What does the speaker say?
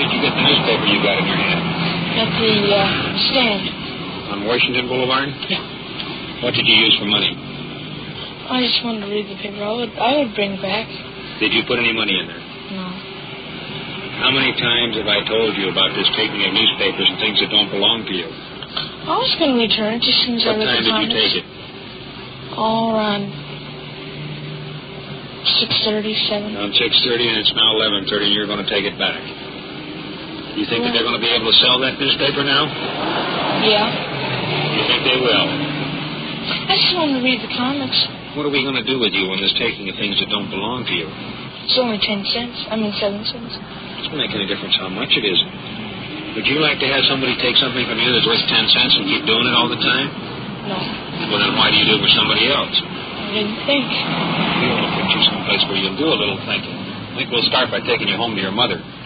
did you get the newspaper you got in your hand? At the stand. On Washington Boulevard? Yeah. What did you use for money? I just wanted to read the paper. I would bring it back. Did you put any money in there? No. How many times have I told you about this taking of newspapers and things that don't belong to you? I was going to return it just as soon as I What read time the did you comments. take it? All around 6:37. Around 6:30, and it's now 11:30, and you're going to take it back. You think that they're going to be able to sell that newspaper now? Yeah. You think they will? I just wanted to read the comments. What are we going to do with you on this taking of things that don't belong to you? It's only 10 cents. I mean 7 cents. It doesn't make any difference how much it is. Would you like to have somebody take something from you that's worth 10 cents and keep doing it all the time? No. Well, then why do you do it with somebody else? I didn't think. We want to put you someplace where you'll do a little thinking. I think we'll start by taking you home to your mother.